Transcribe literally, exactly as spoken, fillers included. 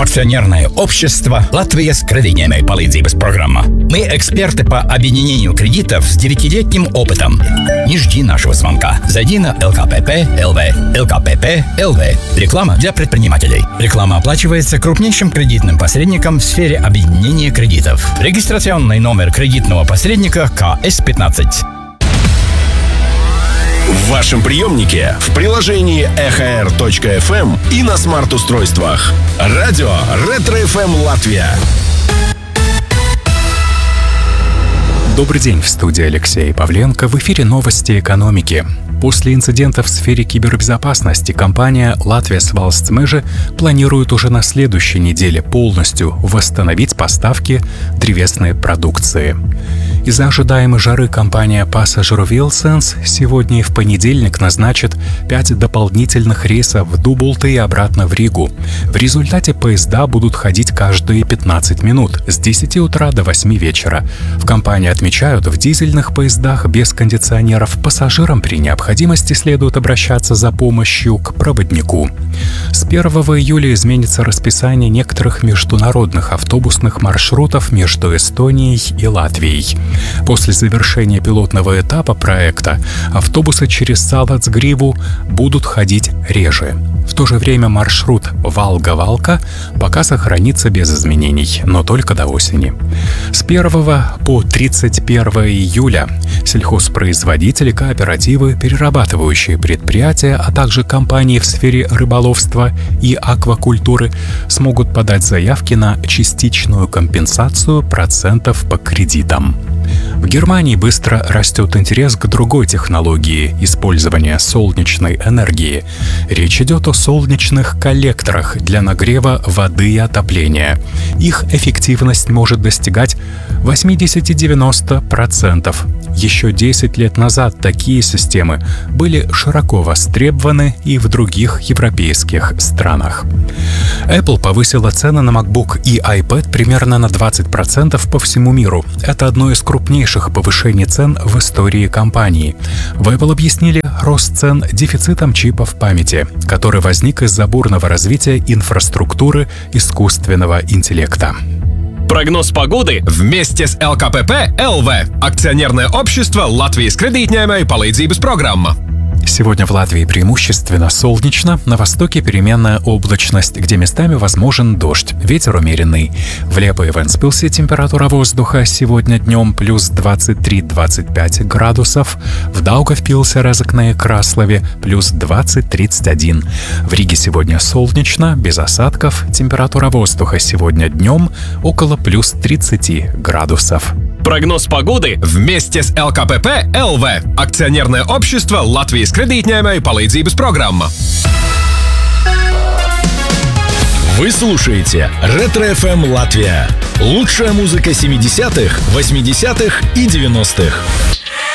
Акционерное общество «Латвия с кредитной palīdzības программа». Мы эксперты по объединению кредитов с девятилетним опытом. Не жди нашего звонка. Зайди на эл ка пэ пэ точка эл ви. эл ка пэ пэ точка эл ви. Реклама для предпринимателей. Реклама оплачивается крупнейшим кредитным посредником в сфере объединения кредитов. Регистрационный номер кредитного посредника ка эс пятнадцать. В вашем приемнике, в приложении эхо эр точка эф эм и на смарт-устройствах. Радио Ретро эф эм Латвия. Добрый день, в студии Алексей Павленко. В эфире новости экономики. После инцидента в сфере кибербезопасности компания Latvijas Valsts Meži планирует уже на следующей неделе полностью восстановить поставки древесной продукции. Из-за ожидаемой жары компания Passenger Vilciens сегодня и в понедельник назначит пять дополнительных рейсов в Дубулты и обратно в Ригу. В результате поезда будут ходить каждые пятнадцать минут с десяти утра до восьми вечера. В компании отмечают, в дизельных поездах без кондиционеров пассажирам при необходимости следует обращаться за помощью к проводнику. С первого июля изменится расписание некоторых международных автобусных маршрутов между Эстонией и Латвией. После завершения пилотного этапа проекта автобусы через Салацгриву будут ходить реже. В то же время маршрут Валга-Валка пока сохранится без изменений, но только до осени. С первого по тридцать первого июля сельхозпроизводители, кооперативы, перерабатывающие предприятия, а также компании в сфере рыболовства и аквакультуры смогут подать заявки на частичную компенсацию процентов по кредитам. В Германии быстро растет интерес к другой технологии использования солнечной энергии. Речь идет о солнечных коллекторах для нагрева воды и отопления. Их эффективность может достигать восемьдесят-девяносто процентов. Еще десять лет назад такие системы были широко востребованы и в других европейских странах. Apple повысила цены на MacBook и iPad примерно на двадцать процентов по всему миру. Это одно из крупнейших повышений цен в истории компании. В Apple объяснили рост цен дефицитом чипов памяти, который возник из-за бурного развития инфраструктуры искусственного интеллекта. Прогноз погоды вместе с эл ка пэ пэ точка эл ви. Акционерное общество «Латвijas kreditņēmēju palīdzības программа». Сегодня в Латвии преимущественно солнечно, на востоке переменная облачность, где местами возможен дождь, ветер умеренный. В Лепо и Вентспилсе температура воздуха сегодня днем плюс двадцать три - двадцать пять градусов, в Даугавпилсе, Резекне и Краслове плюс двадцать - тридцать один. В Риге сегодня солнечно, без осадков, температура воздуха сегодня днем около плюс тридцати градусов. Прогноз погоды вместе с эл ка пэ пэ точка эл ви. Акционерное общество «Латвijas kreditņēmēju palīdzības программа». Вы слушаете Ретро эф эм Латвия. Лучшая музыка семидесятых, восьмидесятых и девяностых.